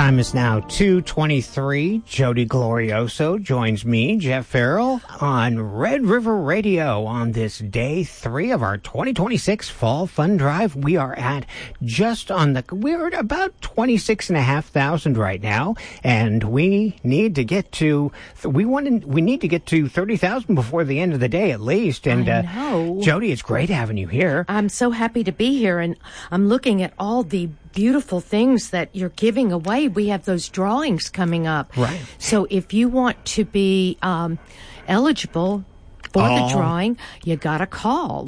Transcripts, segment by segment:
Time is now 2:23. Jody Glorioso joins me, Jeff Farrell, on Red River Radio on this day 3 of our 2026 Fall Fun Drive. We are at we're at about 26,500 right now, and we need to get to 30,000 before the end of the day at least. And I know. Jody, it's great having you here. I'm so happy to be here, and I'm looking at all the beautiful things that you're giving away. We have those drawings coming up. Right. So if you want to be eligible for the drawing, you got to call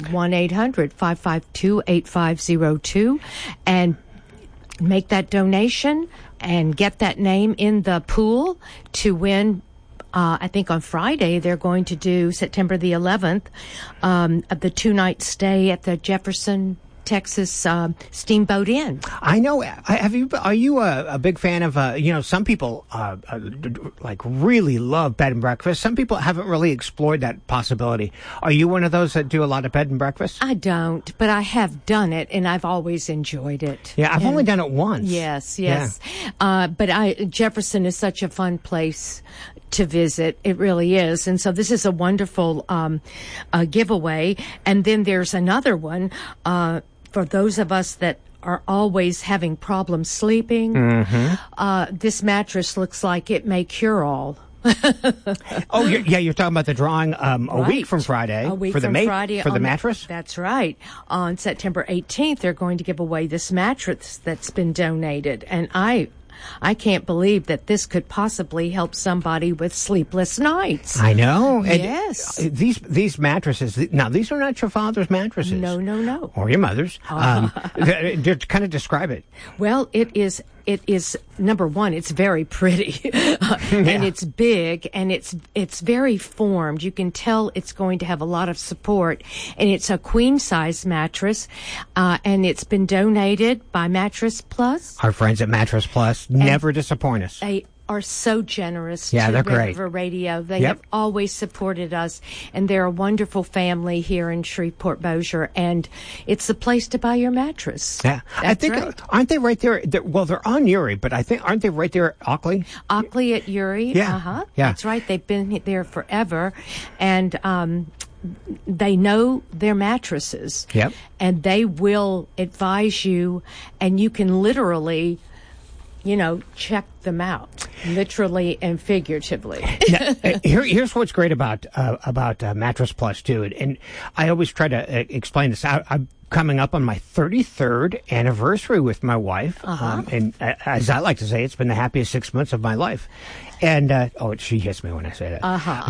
1-800-552-8502 and make that donation and get that name in the pool to win. I think on Friday they're going to do September the 11th, the 2-night stay at the Jefferson, Texas Steamboat Inn. I know. Are you a big fan of? Some people like really love bed and breakfast. Some people haven't really explored that possibility. Are you one of those that do a lot of bed and breakfast? I don't, but I have done it, and I've always enjoyed it. Yeah, I've only done it once. Yes. Yeah. But Jefferson is such a fun place to visit. It really is. And so this is a wonderful giveaway. And then there's another one for those of us that are always having problems sleeping. Mm-hmm. This mattress looks like it may cure all. You're talking about the drawing a week from Friday. For the mattress? That's right. On September 18th, they're going to give away this mattress that's been donated. And I can't believe that this could possibly help somebody with sleepless nights. I know. Yes. These mattresses, now these are not your father's mattresses. No. Or your mother's. Just kind of describe it. Well, it is number one, it's very pretty and it's big and it's very formed. You can tell it's going to have a lot of support, and it's a queen size mattress, and it's been donated by Mattress Plus. Our friends at Mattress Plus never disappoint us. They are so generous to Red great. River Radio. They have always supported us, and they're a wonderful family here in Shreveport Bossier, and it's the place to buy your mattress. Yeah. I think, right. Aren't they right there? They're on Uri, but aren't they right there at Ockley? Ockley at Uri. Yeah. Yeah. That's right. They've been there forever, and they know their mattresses. Yep. And they will advise you, and you can literally, check them out, literally and figuratively. Now, here's what's great about Mattress Plus too, and I always try to explain this. I'm coming up on my 33rd anniversary with my wife, and as I like to say, it's been the happiest 6 months of my life. And she hits me when I say that.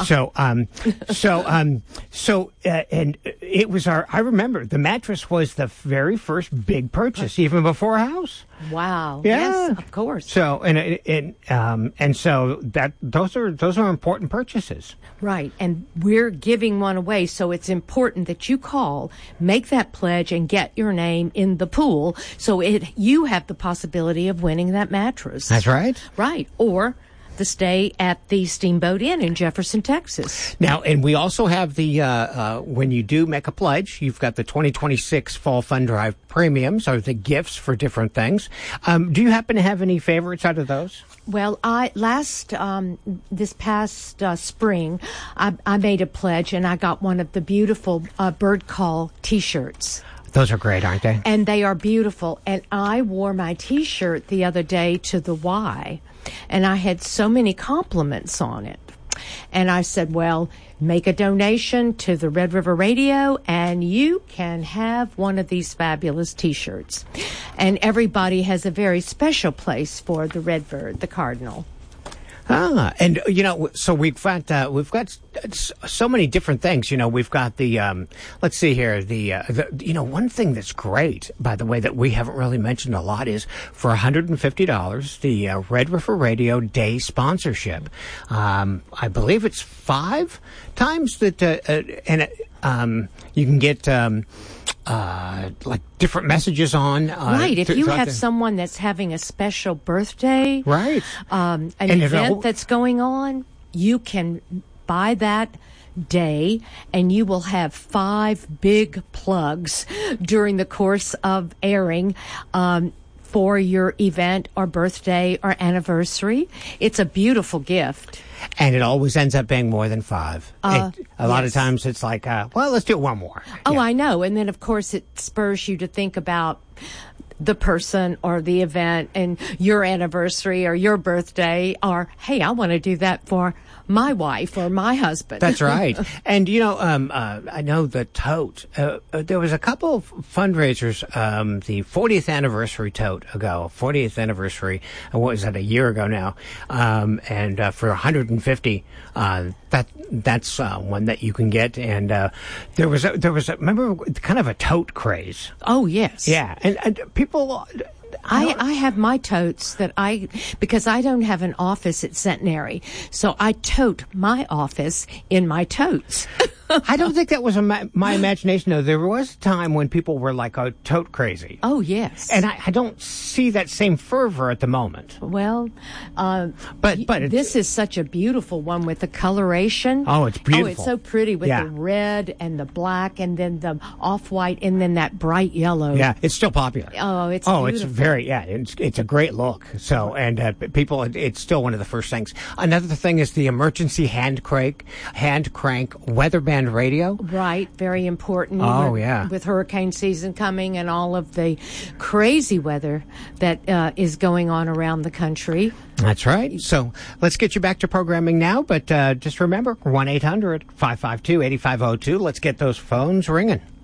And it was I remember the mattress was the very first big purchase, even before a house. Wow. Yeah. Yes, of course. So and so that those are important purchases. Right, and we're giving one away, so it's important that you call, make that pledge, and get your name in the pool, so you have the possibility of winning that mattress. That's right. Right, or the stay at the Steamboat Inn in Jefferson, Texas. Now, and we also have the, when you do make a pledge, you've got the 2026 Fall Fun Drive premiums, or the gifts for different things. Do you happen to have any favorites out of those? Well, this past spring, I made a pledge, and I got one of the beautiful bird call T-shirts. Those are great, aren't they? And they are beautiful. And I wore my T-shirt the other day to the Y, and I had so many compliments on it. And I said, well, make a donation to the Red River Radio, and you can have one of these fabulous T-shirts. And everybody has a very special place for the Redbird, the Cardinal. And so we've got so many different things. We've got the let's see here, the one thing that's great, by the way, that we haven't really mentioned a lot is for $150 the Red River Radio Day sponsorship. I believe it's 5 times that, you can get like different messages on. Right. If you have someone that's having a special birthday, right, an event that's going on, you can buy that day, and you will have 5 big plugs during the course of airing. for your event or birthday or anniversary. It's a beautiful gift. And it always ends up being more than 5. A lot of yes. times it's like, well, let's do one more. Oh, Yeah. I know. And then, of course, it spurs you to think about the person or the event and your anniversary or your birthday, or, hey, I want to do that for my wife or my husband. That's right. And, I know the tote. There was a couple of fundraisers, the 40th anniversary tote 40th anniversary, what was that, a year ago now, and for 150, that's one that you can get. And there was remember, kind of a tote craze. Oh, yes. Yeah. And people... I have my totes because I don't have an office at Centenary, so I tote my office in my totes. I don't think that was my imagination, though. There was a time when people were like tote crazy. Oh, yes. And I don't see that same fervor at the moment. Well, but this is such a beautiful one with the coloration. Oh, it's beautiful. Oh, it's so pretty with the red and the black and then the off-white and then that bright yellow. Yeah, it's still popular. Oh, it's beautiful. beautiful. It's a great look. So, and people, it's still one of the first things. Another thing is the emergency hand crank weather band radio. Right, very important. Oh, yeah. With hurricane season coming and all of the crazy weather that is going on around the country. That's right. So let's get you back to programming now, but just remember, 1-800-552-8502. Let's get those phones ringing.